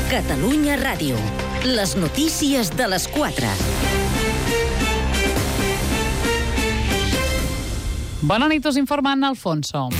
Catalunya Ràdio. Les notícies de les 4. Bona nit, us informa Anna Alfonso.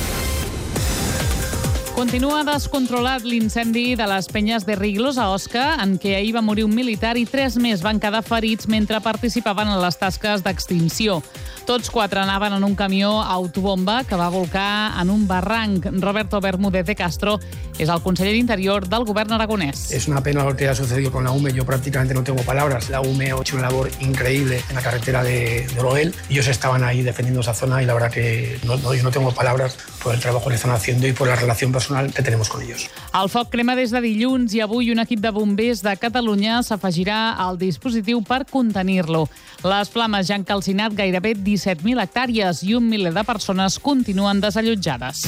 Continua descontrolat l'incendi de les Penyes de Riglos a Osca, en què ahir va morir un militar i 3 més van quedar ferits mentre participaven en les tasques d'extinció. Tots 4 anaven en un camió autobomba que va volcar en un barranc. Roberto Bermúdez de Castro és el conseller d'Interior del govern aragonès. Es una pena lo que ha sucedido con la UME. Yo prácticamente no tengo palabras. La UME ha hecho una labor increíble en la carretera de Oroel. Ellos estaban ahí defendiendo esa zona y la verdad que yo no tengo palabras por el trabajo que están haciendo y por la relación personal que tenemos con ellos. El foc crema des de dilluns i avui un equip de bombers de Catalunya s'afegirà al dispositiu per contenir-lo. Les flames ja han calcinat gairebé 17.000 hectàrees i 1 miler de persones continuen desallotjades.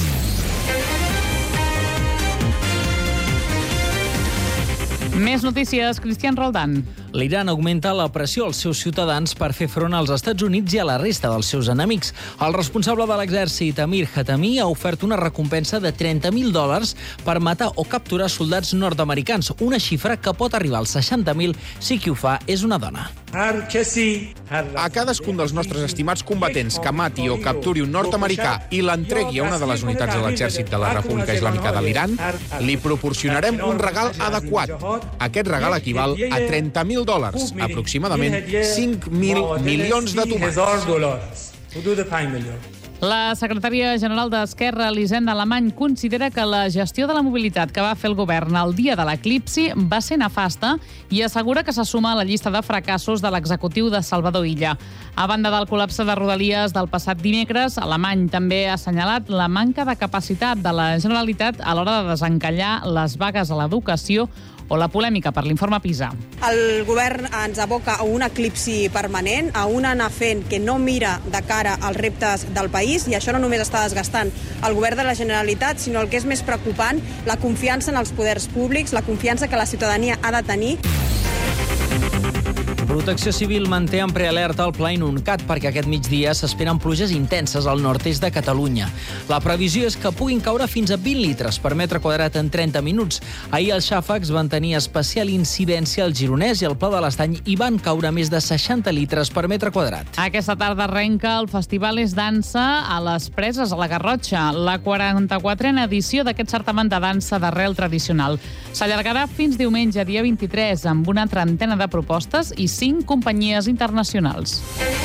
Més notícies, Cristian Roldán. L'Iran augmenta la pressió als seus ciutadans per fer front als Estats Units i a la resta dels seus enemics. El responsable de l'exèrcit, Amir Hatami, ha ofert una recompensa de $30.000 per matar o capturar soldats nord-americans, una xifra que pot arribar als 60.000 si qui ho fa és una dona. A cadascun dels nostres estimats combatents que mati o capturi un nord-americà i l'entregui a una de les unitats de l'exèrcit de la República Islàmica de l'Iran, li proporcionarem un regal adequat. Aquest regal equival a $30.000, aproximadament 5.000 milions de tomàquets. La secretària general d'Esquerra, Elisenda Alemany, considera que la gestió de la mobilitat que va fer el govern el dia de l'eclipsi va ser nefasta i assegura que se suma a la llista de fracassos de l'executiu de Salvador Illa. A banda del col·lapse de Rodalies del passat dimecres, Alemany també ha assenyalat la manca de capacitat de la Generalitat a l'hora de desencallar les vagues a l'educació o la polèmica per l'informe PISA. El govern ens aboca a un eclipsi permanent, a un anar fent que no mira de cara als reptes del país, i això no només està desgastant el govern de la Generalitat, sinó el que és més preocupant, la confiança en els poders públics, la confiança que la ciutadania ha de tenir. Protecció Civil manté en prealerta el Pla Inuncat perquè aquest migdia s'esperen pluges intenses al nord-est de Catalunya. La previsió és que puguin caure fins a 20 litres per metre quadrat en 30 minuts. Ahir els xàfecs van tenir especial incidència al Gironès i al Pla de l'Estany i van caure més de 60 litres per metre quadrat. Aquesta tarda arrenca el Festival És Dansa a les Preses, a la Garrotxa, la 44a edició d'aquest certamen de dansa d'arrel tradicional. S'allargarà fins diumenge, dia 23, amb una trentena de propostes i 5 companyies internacionals.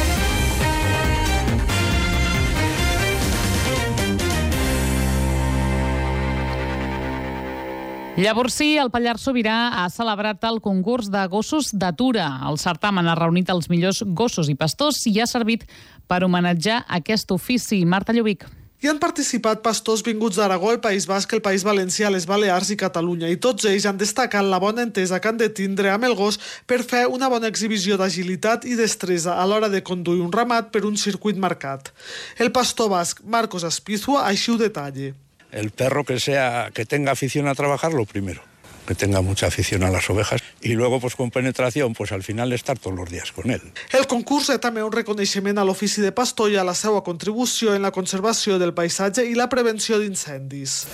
Llavors sí, el Pallars Sobirà ha celebrat el concurs de gossos d'atura. El certamen ha reunit els millors gossos i pastors i ha servit per homenatjar aquest ofici. Marta Llovic. Hi han participat pastors vinguts d'Aragó, el País Basc, el País Valencià, les Balears i Catalunya, i tots ells han destacat la bona entesa que han de tindre amb el gos per fer una bona exhibició d'agilitat i destresa a l'hora de conduir un ramat per un circuit marcat. El pastor basc Marcos Aspizua així ho detalla. El perro que tenga afición a trabajar, lo primero. Que tenga mucha afición a las ovejas y luego pues con penetración pues al final estar todos los días con él. El concurs és també un reconeixement a l'ofici de pastor i a la seva contribució en la conservació del paisatge i la prevenció d'incendis.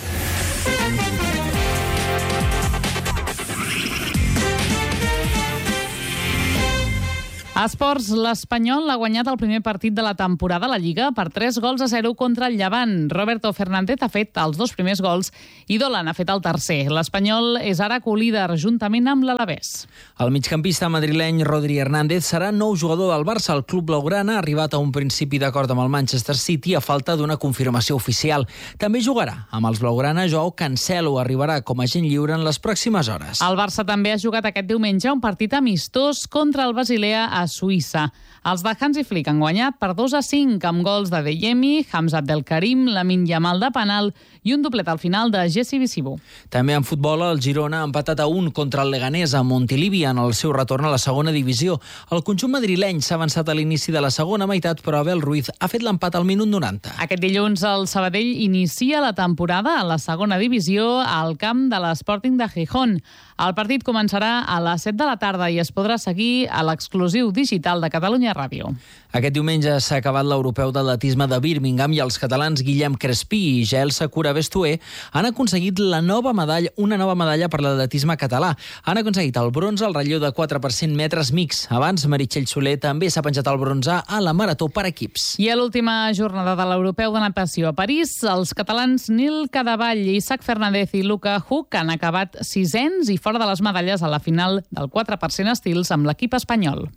A esports, l'Espanyol ha guanyat el primer partit de la temporada a la Lliga per 3-0 contra el Llevant. Roberto Fernández ha fet els 2 primers gols i Dolan ha fet el tercer. L'Espanyol és ara colíder juntament amb l'Alavés. El migcampista madrileny Rodri Hernández serà nou jugador del Barça. El club blaugrana ha arribat a un principi d'acord amb el Manchester City a falta d'una confirmació oficial. També jugarà amb els blaugrana. Joao Cancelo arribarà com a agent lliure en les pròximes hores. El Barça també ha jugat aquest diumenge un partit amistós contra el Basilea a Suïssa. Els de Hansi Flick han guanyat per 2-5 amb gols de Adeyemi, Hamza Abdelkarim, Lamine Yamal de penal i un doblet al final de Jesse Visibu. També en futbol, el Girona ha empatat a 1 contra el Leganés a Montilivi en el seu retorn a la segona divisió. El conjunt madrileny s'ha avançat a l'inici de la segona meitat, però Abel Ruiz ha fet l'empat al minut 90. Aquest dilluns el Sabadell inicia la temporada a la segona divisió al camp de l'Sporting de Gijón. El partit començarà a les 7 de la tarda i es podrà seguir a l'exclusiu digital de Catalunya Ràdio. Aquest diumenge s'ha acabat l'Europeu d'Atletisme de Birmingham i els catalans Guillem Crespí i Jael Sakura Bestué han aconseguit una nova medalla per l'atletisme català. Han aconseguit el bronze al relleu de 4 per 100 metres mix. Abans, Meritxell Soler també s'ha penjat el bronze a la marató per equips. I a l'última jornada de l'Europeu de natació a París, els catalans Nil Cadavall, Isaac Fernández i Luca Huck han acabat sisens i fora de les medalles a la final del 4 per 100 estils amb l'equip espanyol.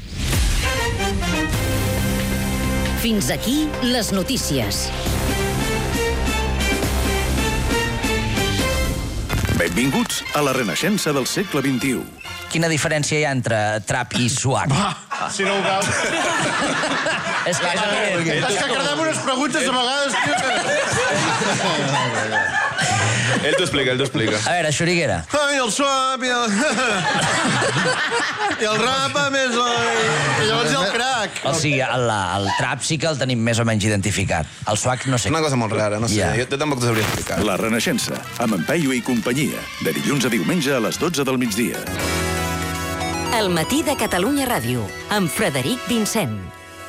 Fins aquí les notícies. Benvinguts a la renaixença del segle XXI. Quina diferència hi ha entre trap i swag? Si no ho veus. És que cardem unes preguntes a vegades. Ell t'ho explica. A veure, Xuriguera. Ai, el swap i el... I el rap, a més... I llavors hi ha el crack. O sigui, el trap sí que el tenim més o menys identificat. El swag no sé. Una cosa molt rara, no sé. Jo tampoc t'ho sabria explicar. La renaixença, amb en Peyu i companyia. De dilluns a diumenge a les 12 del migdia. El matí de Catalunya Ràdio, amb Frederic Vincent.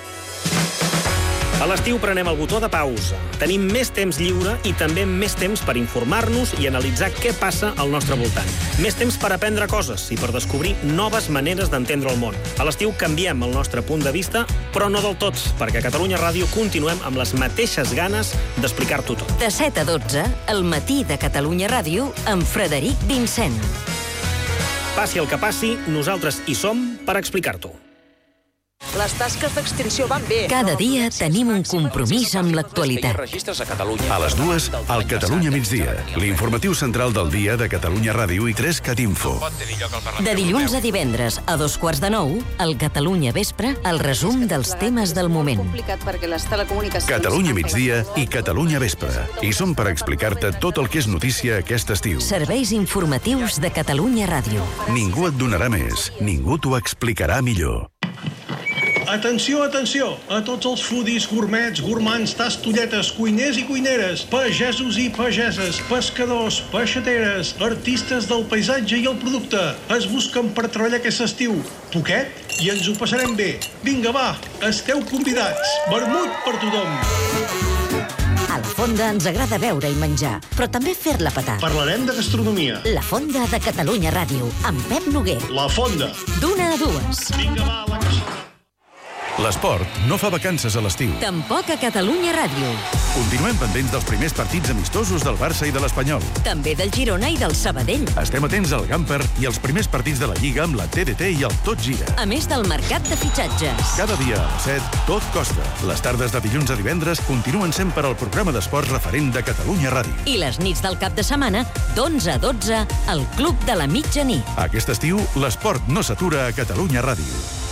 A l'estiu prenem el botó de pausa. Tenim més temps lliure i també més temps per informar-nos i analitzar què passa al nostre voltant. Més temps per aprendre coses i per descobrir noves maneres d'entendre el món. A l'estiu canviem el nostre punt de vista, però no del tot, perquè a Catalunya Ràdio continuem amb les mateixes ganes d'explicar-t'ho tot. De 7 a 12, el matí de Catalunya Ràdio, amb Frederic Vincent. Passi el que passi, nosaltres hi som per explicar-t'ho. Les tasques d'extinció van bé. Cada dia tenim un compromís amb l'actualitat. A les 2, al Catalunya migdia. L'informatiu central del dia de Catalunya Ràdio i 3CAT Info. De dilluns a divendres a 8:45, al Catalunya Vespre, el resum dels temes del moment. Catalunya migdia i Catalunya Vespre. I som per explicar-te tot el que és notícia aquest estiu. Serveis informatius de Catalunya Ràdio. Ningú et donarà més, ningú t'ho explicarà millor. Atenció, atenció, a tots els foodies, gourmets, gourmands, tastolletes, cuiners i cuineres, pagesos i pageses, pescadors, peixateres, artistes del paisatge i el producte. Es busquen per treballar aquest estiu. Poquet? I ens ho passarem bé. Vinga, va, esteu convidats. Vermut per tothom. A la Fonda ens agrada beure i menjar, però també fer-la petar. Parlarem de gastronomia. La Fonda de Catalunya Ràdio, amb Pep Noguer. La Fonda. D'una a dues. Vinga, va, la caixona. L'esport no fa vacances a l'estiu. Tampoc a Catalunya Ràdio. Continuem pendents dels primers partits amistosos del Barça i de l'Espanyol. També del Girona i del Sabadell. Estem atents al Gamper i als primers partits de la Lliga amb la TDT i el Tot Gira. A més del mercat de fitxatges. Cada dia a les 7, tot costa. Les tardes de dilluns a divendres continuen sent per al programa d'esports referent de Catalunya Ràdio. I les nits del cap de setmana, d'11 a 12, al Club de la Mitjanit. Aquest estiu, l'esport no s'atura a Catalunya Ràdio.